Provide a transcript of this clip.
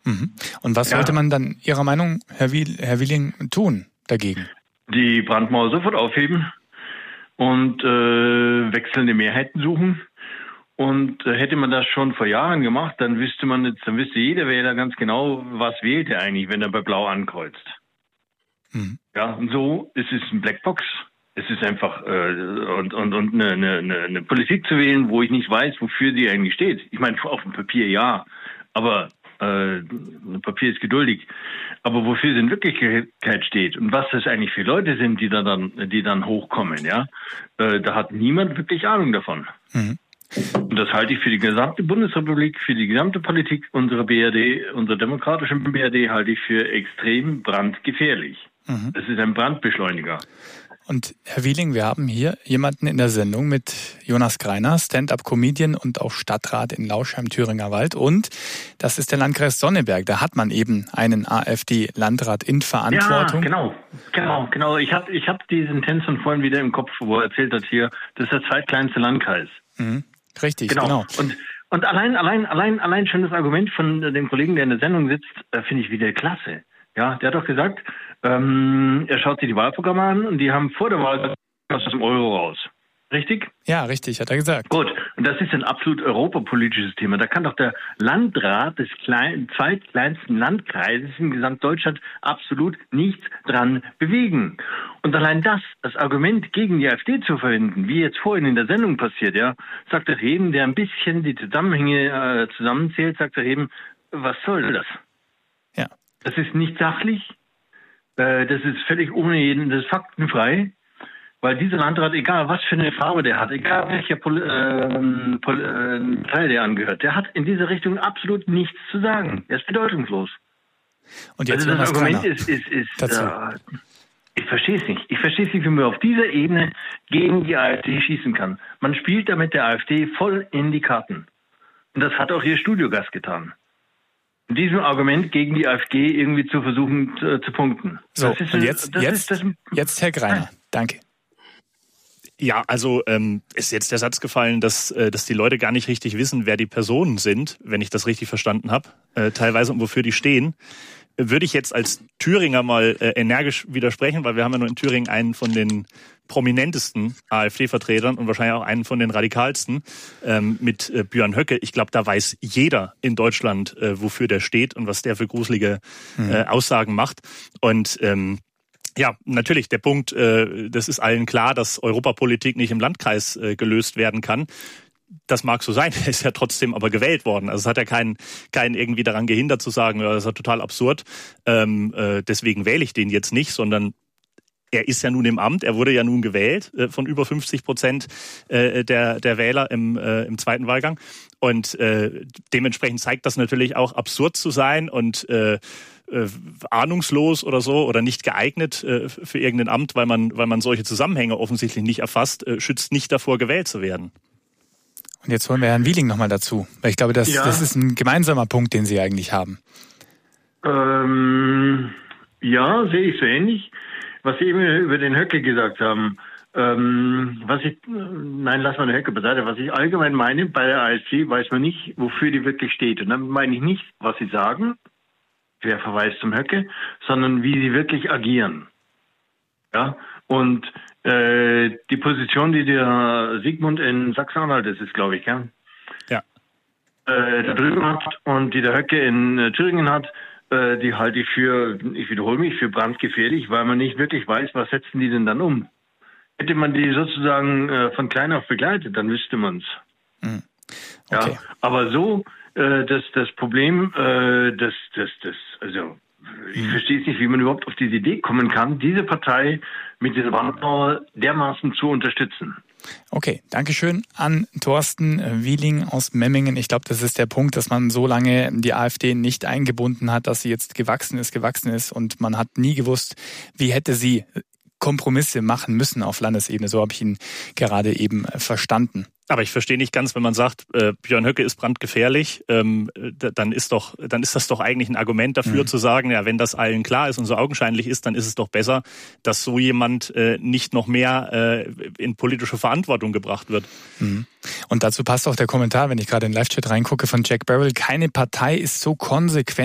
Mhm. Und was sollte man dann Ihrer Meinung, Herr Wieling, tun dagegen? Die Brandmauer sofort aufheben und wechselnde Mehrheiten suchen. Und hätte man das schon vor Jahren gemacht, dann wüsste jeder Wähler ganz genau, was wählt er eigentlich, wenn er bei Blau ankreuzt. Mhm. Ja, und so ist es ein Blackbox. Es ist einfach eine Politik zu wählen, wo ich nicht weiß, wofür sie eigentlich steht. Ich meine, auf dem Papier ja, aber Papier ist geduldig. Aber wofür sie in Wirklichkeit steht und was das eigentlich für Leute sind, die dann hochkommen, ja, da hat niemand wirklich Ahnung davon. Mhm. Und das halte ich für die gesamte Bundesrepublik, für die gesamte Politik unserer BRD, unserer demokratischen BRD, halte ich für extrem brandgefährlich. Mhm. Das ist ein Brandbeschleuniger. Und Herr Wieling, wir haben hier jemanden in der Sendung mit Jonas Greiner, Stand-up-Comedian und auch Stadtrat in Lauschheim-Thüringer Wald. Und das ist der Landkreis Sonneberg. Da hat man eben einen AfD-Landrat in Verantwortung. Ja, genau. Ich hab diesen Tänzer vorhin wieder im Kopf, wo er erzählt hat hier, das ist der zweitkleinste Landkreis. Mhm. Richtig, genau. Und allein schon das Argument von dem Kollegen, der in der Sendung sitzt, finde ich wieder klasse. Ja, der hat doch gesagt, er schaut sich die Wahlprogramme an und die haben vor der Wahl aus dem Euro raus. Richtig? Ja, richtig, hat er gesagt. Gut, und das ist ein absolut europapolitisches Thema. Da kann doch der Landrat des zweitkleinsten Landkreises in Gesamtdeutschland absolut nichts dran bewegen. Und allein das als Argument gegen die AfD zu verwenden, wie jetzt vorhin in der Sendung passiert, ja, sagt der Reben, der ein bisschen die Zusammenhänge zusammenzählt, sagt der Reben, was soll das? Ja. Das ist nicht sachlich, das ist völlig das ist faktenfrei. Weil dieser Landrat, egal was für eine Farbe der hat, egal welcher Partei der angehört, der hat in dieser Richtung absolut nichts zu sagen. Er ist bedeutungslos. Und jetzt also das Argument ist ich verstehe es nicht. Ich verstehe es nicht, wie man auf dieser Ebene gegen die AfD schießen kann. Man spielt damit der AfD voll in die Karten. Und das hat auch ihr Studiogast getan. Mit diesem Argument gegen die AfD irgendwie zu versuchen zu punkten. So, und jetzt Herr Greiner. Danke. Ja, also ist jetzt der Satz gefallen, dass die Leute gar nicht richtig wissen, wer die Personen sind, wenn ich das richtig verstanden habe, teilweise und wofür die stehen. Würde ich jetzt als Thüringer mal energisch widersprechen, weil wir haben ja nur in Thüringen einen von den prominentesten AfD-Vertretern und wahrscheinlich auch einen von den radikalsten mit Björn Höcke. Ich glaube, da weiß jeder in Deutschland, wofür der steht und was der für gruselige Aussagen macht. Und ja, natürlich, der Punkt, das ist allen klar, dass Europapolitik nicht im Landkreis gelöst werden kann. Das mag so sein, er ist ja trotzdem aber gewählt worden. Also es hat ja keinen irgendwie daran gehindert zu sagen, ja, das ist ja total absurd, deswegen wähle ich den jetzt nicht, sondern er ist ja nun im Amt, er wurde ja nun gewählt von über 50% der Wähler im zweiten Wahlgang. Und dementsprechend zeigt das natürlich auch absurd zu sein und ahnungslos oder so oder nicht geeignet für irgendein Amt, weil man solche Zusammenhänge offensichtlich nicht erfasst, schützt nicht davor, gewählt zu werden. Und jetzt holen wir Herrn Wieling nochmal dazu, weil ich glaube, das ist ein gemeinsamer Punkt, den Sie eigentlich haben. Ja, sehe ich so ähnlich. Was Sie eben über den Höcke gesagt haben, lass mal den Höcke beiseite. Was ich allgemein meine, bei der AfD weiß man nicht, wofür die wirklich steht. Und damit meine ich nicht, was sie sagen, wer verweist zum Höcke, sondern wie sie wirklich agieren. Ja, und die Position, die der Sigmund in Sachsen-Anhalt ist, glaube ich, ja? Ja. Da drüben hat und die der Höcke in Thüringen hat, die halte ich ich wiederhole mich, für brandgefährlich, weil man nicht wirklich weiß, was setzen die denn dann um. Hätte man die sozusagen von klein auf begleitet, dann wüsste man es. Mhm. Okay. Ja, aber so, das Problem, also ich verstehe es nicht, wie man überhaupt auf diese Idee kommen kann, diese Partei mit dieser Brandmauer dermaßen zu unterstützen. Okay, Dankeschön an Thorsten Wieling aus Memmingen. Ich glaube, das ist der Punkt, dass man so lange die AfD nicht eingebunden hat, dass sie jetzt gewachsen ist und man hat nie gewusst, wie hätte sie Kompromisse machen müssen auf Landesebene. So habe ich ihn gerade eben verstanden. Aber ich verstehe nicht ganz, wenn man sagt, Björn Höcke ist brandgefährlich, dann ist das doch eigentlich ein Argument dafür zu sagen, ja, wenn das allen klar ist und so augenscheinlich ist, dann ist es doch besser, dass so jemand nicht noch mehr in politische Verantwortung gebracht wird. Mhm. Und dazu passt auch der Kommentar, wenn ich gerade in den Live-Chat reingucke, von Jack Barrel: Keine Partei ist so konsequent